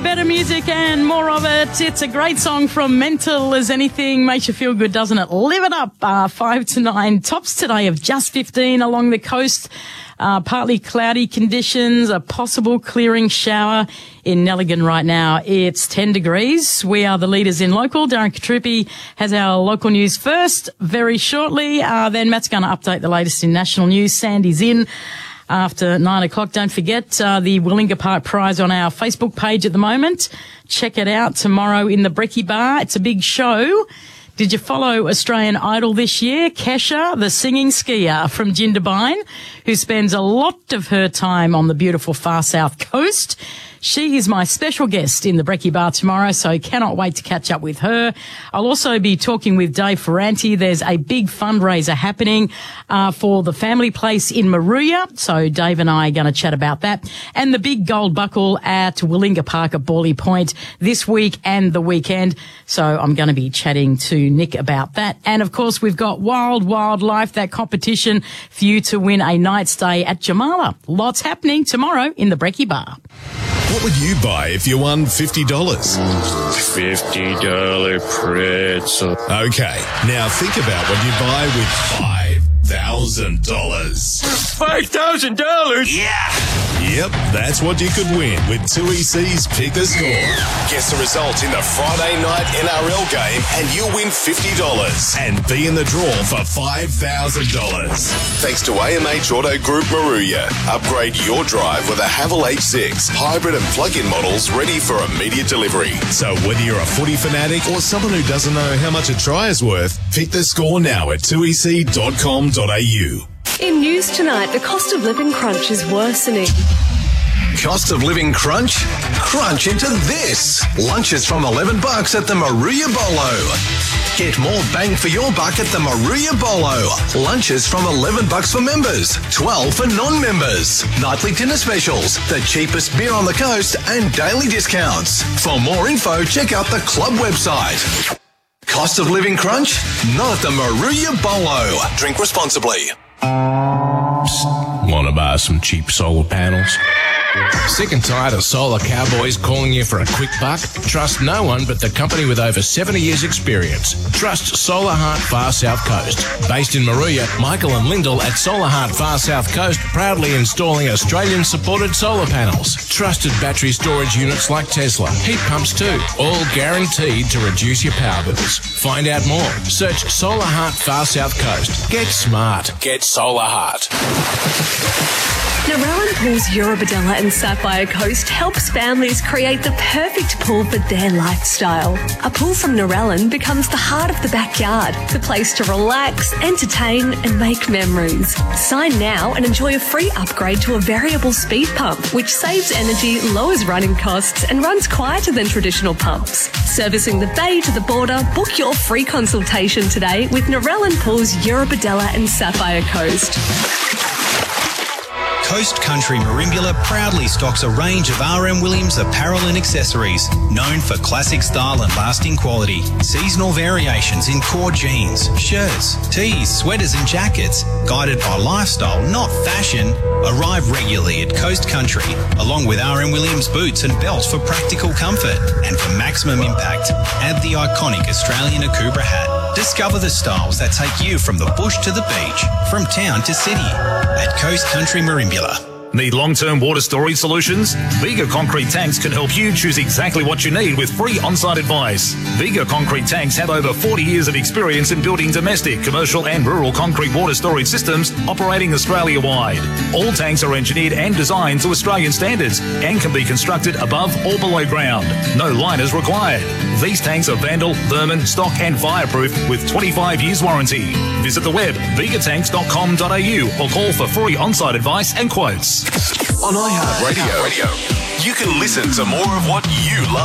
Better music and more of it. It's a great song from Mental as Anything. Makes you feel good, doesn't it? Live it up. 5 to 9. Tops today of just 15 along the coast. Partly cloudy conditions, a possible clearing shower in Nelligan right now. It's 10 degrees. We are the leaders in local. Darren Katrupi has our local news first very shortly. Then Matt's going to update the latest in national news. Sandy's in after 9 o'clock. Don't forget the Willinga Park Prize on our Facebook page at the moment. Check it out tomorrow in the Brekkie Bar. It's a big show. Did you follow Australian Idol this year? Kesha, the singing skier from Jindabyne, who spends a lot of her time on the beautiful far south coast. She is my special guest in the Brekkie Bar tomorrow, so cannot wait to catch up with her. I'll also be talking with Dave Ferranti. There's a big fundraiser happening for the family place in Moruya, so Dave and I are going to chat about that. And the big gold buckle at Willinga Park at Bawley Point this week and the weekend, so I'm going to be chatting to Nick about that. And, of course, we've got Wild Wildlife, that competition for you to win a night stay at Jamala. Lots happening tomorrow in the Brekkie Bar. What would you buy if you won $50? $50 pretzel. Okay, now think about what you buy with $5,000. $5,000? Yeah! Yep, that's what you could win with 2EC's Pick the Score. Guess the result in the Friday night NRL game and you'll win $50 and be in the draw for $5,000. Thanks to AMH Auto Group Moruya. Upgrade your drive with a Haval H6 hybrid and plug-in models ready for immediate delivery. So whether you're a footy fanatic or someone who doesn't know how much a try is worth, pick the score now at 2ec.com.au. In news tonight, the cost of living crunch is worsening. Cost of living crunch? Crunch into this. Lunches from $11 at the Moruya Bolo. Get more bang for your buck at the Moruya Bolo. Lunches from $11 for members, $12 for non-members. Nightly dinner specials, the cheapest beer on the coast, and daily discounts. For more info, check out the club website. Cost of living crunch? Not at the Moruya Bolo. Drink responsibly. Want to buy some cheap solar panels? Sick and tired of solar cowboys calling you for a quick buck? Trust no one but the company with over 70 years' experience. Trust Solar Heart Far South Coast. Based in Moruya, Michael and Lyndall at Solar Heart Far South Coast proudly installing Australian-supported solar panels. Trusted battery storage units like Tesla. Heat pumps too. All guaranteed to reduce your power bills. Find out more. Search Solar Heart Far South Coast. Get smart. Get Solar Heart. Narellan Pools Eurobodalla and Sapphire Coast helps families create the perfect pool for their lifestyle. A pool from Narellan becomes the heart of the backyard, the place to relax, entertain and make memories. Sign now and enjoy a free upgrade to a variable speed pump, which saves energy, lowers running costs and runs quieter than traditional pumps. Servicing the bay to the border, book your free consultation today with Narellan Pools Eurobodalla and Sapphire Coast. Coast Country Merimbula proudly stocks a range of RM Williams apparel and accessories, known for classic style and lasting quality. Seasonal variations in core jeans, shirts, tees, sweaters and jackets, guided by lifestyle, not fashion. Arrive regularly at Coast Country, along with RM Williams boots and belts for practical comfort. And for maximum impact, add the iconic Australian Akubra hat. Discover the styles that take you from the bush to the beach, from town to city, at Coast Country Merimbula. Need long-term water storage solutions? Viga Concrete Tanks can help you choose exactly what you need with free on-site advice. Viga Concrete Tanks have over 40 years of experience in building domestic, commercial and rural concrete water storage systems operating Australia-wide. All tanks are engineered and designed to Australian standards and can be constructed above or below ground. No liners required. These tanks are vandal, vermin, stock and fireproof with 25 years warranty. Visit the web vigatanks.com.au or call for free on-site advice and quotes. On iHeartRadio, you can listen to more of what you love.